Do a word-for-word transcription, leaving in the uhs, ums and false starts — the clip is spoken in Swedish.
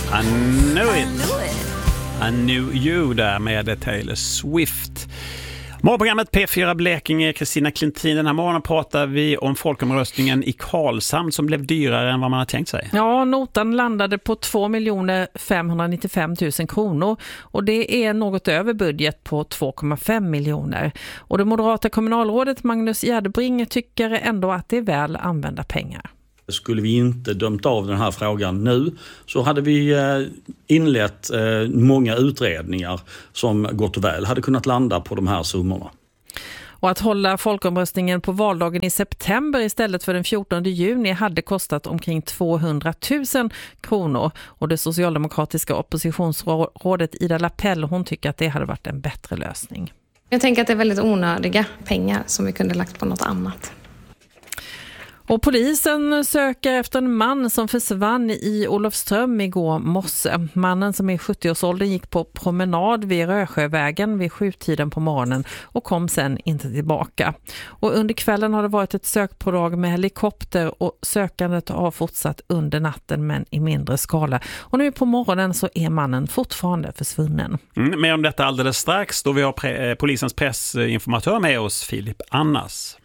I knew it. I knew you där med Taylor Swift. Morgonprogrammet P fyra Blekinge, Kristina Klintin. Den här morgonen pratar vi om folkomröstningen i Karlshamn som blev dyrare än vad man har tänkt sig. Ja, notan landade på två miljoner femhundranittiofem tusen kronor och det är något över budget på två komma fem miljoner. Och det moderata kommunalrådet Magnus Gärdebring tycker ändå att det är väl använda pengar. Skulle vi inte dömt av den här frågan nu så hade vi inlett många utredningar som gott och väl hade kunnat landa på de här summorna. Och att hålla folkomröstningen på valdagen i september istället för den fjortonde juni hade kostat omkring tvåhundratusen kronor. Och det socialdemokratiska oppositionsrådet Ida Lapell, hon tycker att det hade varit en bättre lösning. Jag tänker att det är väldigt onödiga pengar som vi kunde lagt på något annat. Och polisen söker efter en man som försvann i Olofström igår morse. Mannen som är i sjuttioårsåldern gick på promenad vid Rösjövägen vid sjutiden på morgonen och kom sen inte tillbaka. Och under kvällen har det varit ett sökpådrag med helikopter och sökandet har fortsatt under natten men i mindre skala. Och nu på morgonen så är mannen fortfarande försvunnen. Mm, mer om detta alldeles strax då vi har pre- polisens pressinformatör med oss, Filip Annas.